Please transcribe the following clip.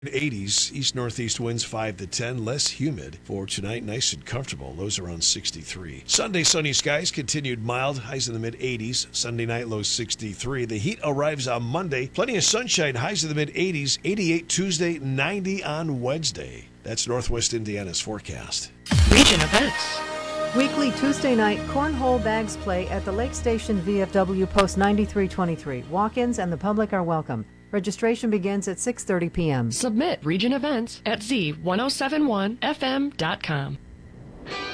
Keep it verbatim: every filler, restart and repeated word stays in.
eighties, east-northeast winds five to ten, less humid. For tonight, nice and comfortable. Lows around sixty-three. Sunday, sunny skies, continued mild, highs in the mid-eighties. Sunday night, low sixty-three. The heat arrives on Monday. Plenty of sunshine, highs in the mid-eighties. eighty-eight Tuesday, ninety on Wednesday. That's Northwest Indiana's forecast. Region events. Weekly Tuesday night cornhole bags play at the Lake Station V F W Post ninety-three twenty-three. Walk-ins and the public are welcome. Registration begins at six thirty p.m. Submit region events at z ten seventy-one f m dot com.